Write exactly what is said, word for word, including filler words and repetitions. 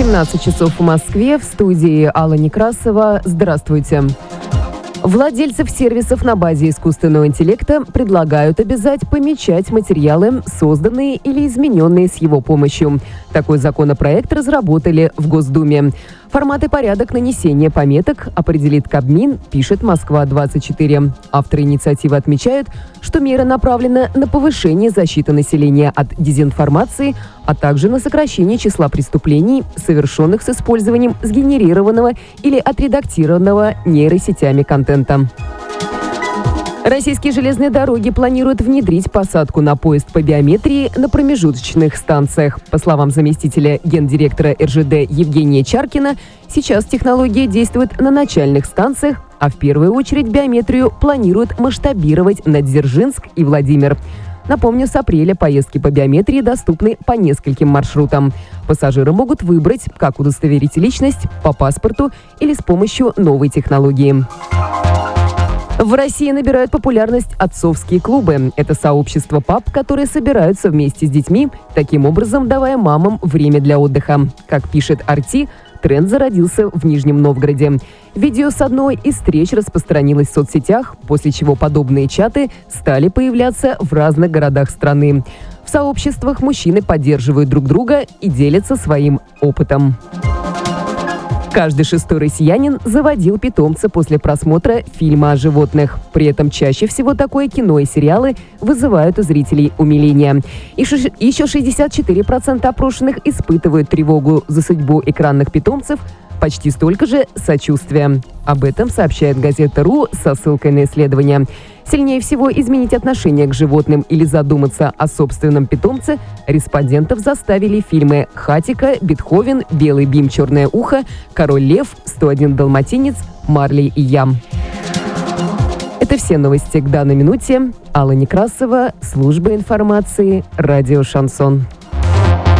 семнадцать часов в Москве. В студии Алла Некрасова. Здравствуйте. Владельцев сервисов на базе искусственного интеллекта предлагают обязать помечать материалы, созданные или измененные с его помощью. Такой законопроект разработали в Госдуме. Формат и порядок нанесения пометок определит Кабмин, пишет Москва двадцать четыре. Авторы инициативы отмечают, что мера направлена на повышение защиты населения от дезинформации, а также на сокращение числа преступлений, совершенных с использованием сгенерированного или отредактированного нейросетями контента. Российские железные дороги планируют внедрить посадку на поезд по биометрии на промежуточных станциях. По словам заместителя гендиректора эр жэ дэ Евгения Чаркина, сейчас технология действует на начальных станциях, а в первую очередь биометрию планируют масштабировать на Дзержинск и Владимир. Напомню, с апреля поездки по биометрии доступны по нескольким маршрутам. Пассажиры могут выбрать, как удостоверить личность, по паспорту или с помощью новой технологии. В России набирают популярность отцовские клубы. Это сообщество пап, которые собираются вместе с детьми, таким образом давая мамам время для отдыха. Как пишет эр ти, тренд зародился в Нижнем Новгороде. Видео с одной из встреч распространилось в соцсетях, после чего подобные чаты стали появляться в разных городах страны. В сообществах мужчины поддерживают друг друга и делятся своим опытом. Каждый шестой россиянин заводил питомца после просмотра фильма о животных. При этом чаще всего такое кино и сериалы вызывают у зрителей умиление. И ш- еще шестьдесят четыре процента опрошенных испытывают тревогу за судьбу экранных питомцев, почти столько же сочувствия. Об этом сообщает газета РУ со ссылкой на исследование. Сильнее всего изменить отношение к животным или задуматься о собственном питомце респондентов заставили фильмы «Хатико», «Бетховен», «Белый бим, черное ухо», «Король лев», «сто один далматинец», «Марли и я». Это все новости к данной минуте. Алла Некрасова, служба информации, радио «Шансон».